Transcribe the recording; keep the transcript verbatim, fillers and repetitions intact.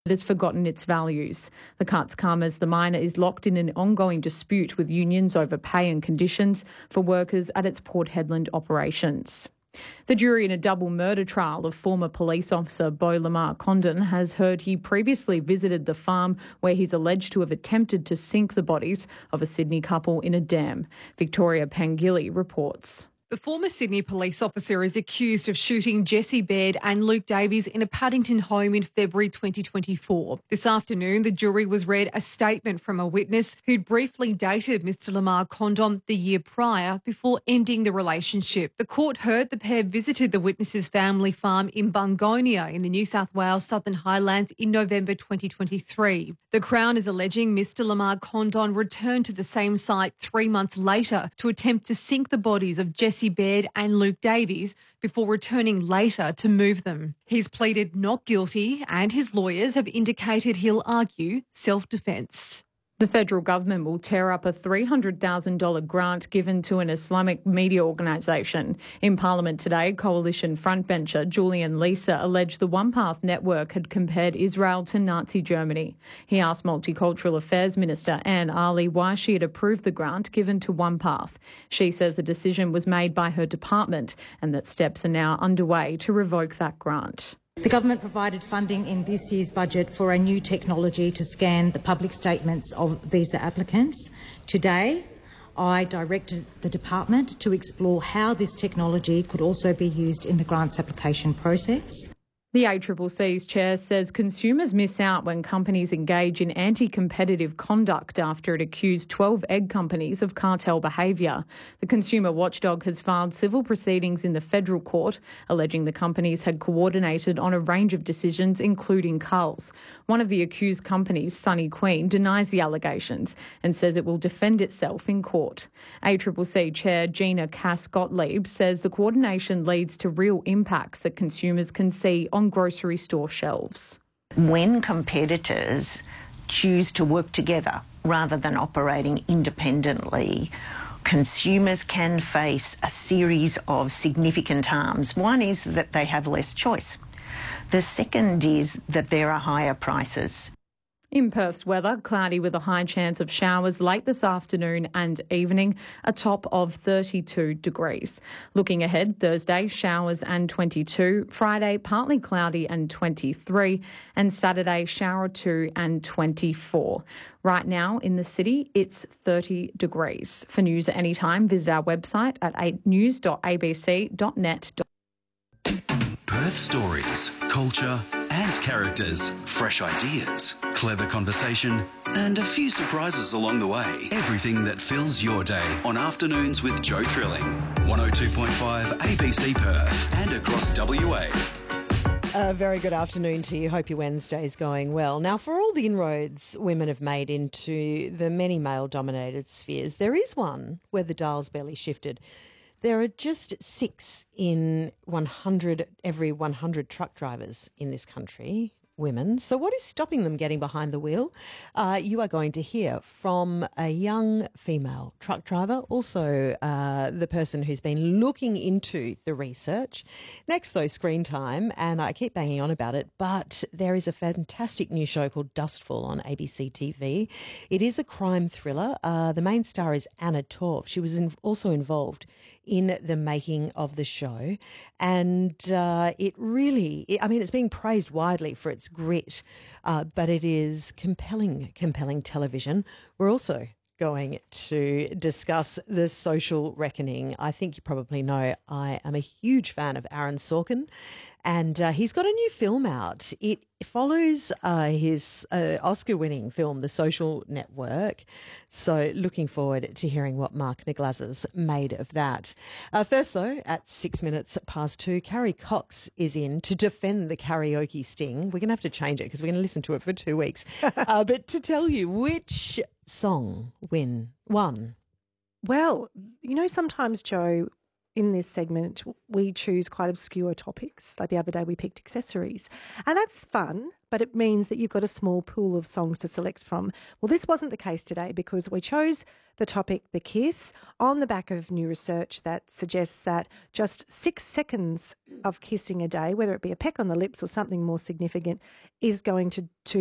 has forgotten its values. The cuts come as the miner is locked in an ongoing dispute with unions over pay and conditions for workers at its Port Hedland operations. The jury in a double murder trial of former police officer Beau Lamar Condon has heard he previously visited the farm where he's alleged to have attempted to sink the bodies of a Sydney couple in a dam. Victoria Pangilly reports. The former Sydney police officer is accused of shooting Jessie Baird and Luke Davies in a Paddington home in February twenty twenty-four. This afternoon, the jury was read a statement from a witness who'd briefly dated Mister Lamar Condon the year prior before ending the relationship. The court heard the pair visited the witness's family farm in Bungonia in the New South Wales Southern Highlands in November twenty twenty-three. The Crown is alleging Mister Lamar Condon returned to the same site three months later to attempt to sink the bodies of Jessie Baird and Luke Davies before returning later to move them. He's pleaded not guilty and his lawyers have indicated he'll argue self-defence. The federal government will tear up a three hundred thousand dollars grant given to an Islamic media organisation. In Parliament today, Coalition frontbencher Julian Leeser alleged the One Path network had compared Israel to Nazi Germany. He asked Multicultural Affairs Minister Anne Ali why she had approved the grant given to One Path. She says the decision was made by her department and that steps are now underway to revoke that grant. The government provided funding in this year's budget for a new technology to scan the public statements of visa applicants. Today, I directed the department to explore how this technology could also be used in the grants application process. The A C C C's chair says consumers miss out when companies engage in anti-competitive conduct after it accused twelve egg companies of cartel behaviour. The consumer watchdog has filed civil proceedings in the federal court, alleging the companies had coordinated on a range of decisions, including culls. One of the accused companies, Sunny Queen, denies the allegations and says it will defend itself in court. A C C C chair Gina Cass-Gottlieb says the coordination leads to real impacts that consumers can see on grocery store shelves. When competitors choose to work together rather than operating independently, consumers can face a series of significant harms. One is that they have less choice. The second is that there are higher prices. In Perth's weather, cloudy with a high chance of showers late this afternoon and evening, a top of thirty-two degrees. Looking ahead, Thursday, showers and twenty-two, Friday, partly cloudy and twenty-three, and Saturday, shower two and twenty-four. Right now in the city, it's thirty degrees. For news at any time, visit our website at eight news dot a b c dot net. Perth stories, culture and characters, fresh ideas, clever conversation and a few surprises along the way. Everything that fills your day on Afternoons with Joe Trilling. one oh two point five A B C Perth and across W A. A very good afternoon to you. Hope your Wednesday's going well. Now, for all the inroads women have made into the many male-dominated spheres, there is one where the dial's barely shifted. There are just six in one hundred, every one hundred truck drivers in this country, women. So what is stopping them getting behind the wheel? Uh, you are going to hear from a young female truck driver, also uh, the person who's been looking into the research. Next, though, screen time, and I keep banging on about it, but there is a fantastic new show called Dustful on A B C T V. It is a crime thriller. Uh, the main star is Anna Torv. She was in, also involved in the making of the show, and uh, it really, I mean, it's being praised widely for its grit, uh, but it is compelling, compelling television. We're also going to discuss the social reckoning. I think you probably know I am a huge fan of Aaron Sorkin, and uh, he's got a new film out. It follows uh, his uh, Oscar-winning film, The Social Network. So looking forward to hearing what Mark Miglas's made of that. Uh, first, though, at six minutes past two, Carrie Cox is in to defend the karaoke sting. We're going to have to change it because we're going to listen to it for two weeks. uh, but to tell you which song win won. Well, you know, sometimes, Joe, in this segment, we choose quite obscure topics. Like the other day, we picked accessories. And that's fun, but it means that you've got a small pool of songs to select from. Well, this wasn't the case today because we chose the topic, the kiss, on the back of new research that suggests that just six seconds of kissing a day, whether it be a peck on the lips or something more significant, is going to, to